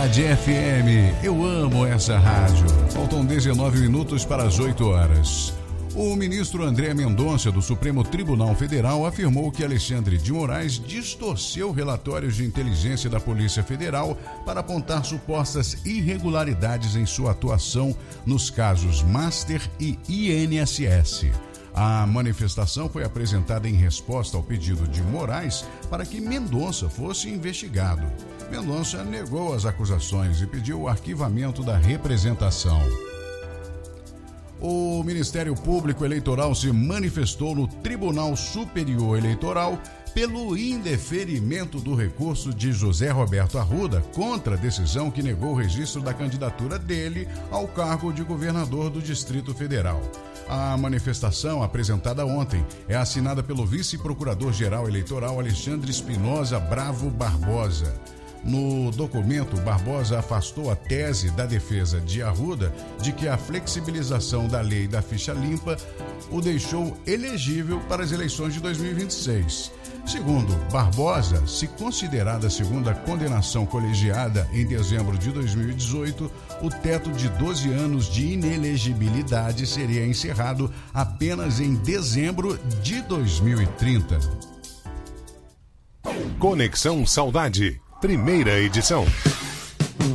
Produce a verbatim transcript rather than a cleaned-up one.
Saudade F M. Eu amo essa rádio. Faltam dezenove minutos para as oito horas. O ministro André Mendonça, do Supremo Tribunal Federal, afirmou que Alexandre de Moraes distorceu relatórios de inteligência da Polícia Federal para apontar supostas irregularidades em sua atuação nos casos Master e I N S S. A manifestação foi apresentada em resposta ao pedido de Moraes para que Mendonça fosse investigado. Mendonça negou as acusações e pediu o arquivamento da representação. O Ministério Público Eleitoral se manifestou no Tribunal Superior Eleitoral pelo indeferimento do recurso de José Roberto Arruda contra a decisão que negou o registro da candidatura dele ao cargo de governador do Distrito Federal. A manifestação, apresentada ontem, é assinada pelo vice-procurador-geral eleitoral Alexandre Espinosa Bravo Barbosa. No documento, Barbosa afastou a tese da defesa de Arruda de que a flexibilização da lei da ficha limpa o deixou elegível para as eleições de dois mil e vinte e seis. Segundo Barbosa, se considerada a segunda condenação colegiada em dezembro de dois mil e dezoito, o teto de doze anos de inelegibilidade seria encerrado apenas em dezembro de dois mil e trinta. Conexão Saudade, primeira edição.